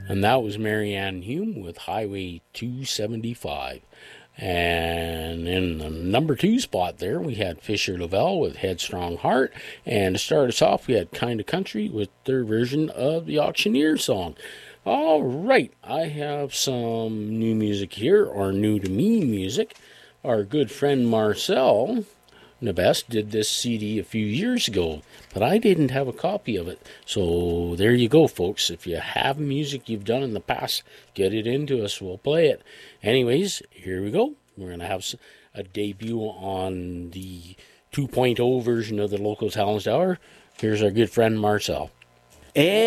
And that was Marianne Hume with Highway 275. And in the number 2 spot there, we had Fisher Lavelle with Headstrong Heart. And to start us off, we had Kinda Country with their version of the Auctioneer song. All right, I have some new music here, or new to me music. Our good friend Marcel Nabest did this CD a few years ago, but I didn't have a copy of it. So there you go, folks. If you have music you've done in the past, get it into us. We'll play it. Anyways, here we go. We're going to have a debut on the 2.0 version of the Local Talent Hour. Here's our good friend Marcel.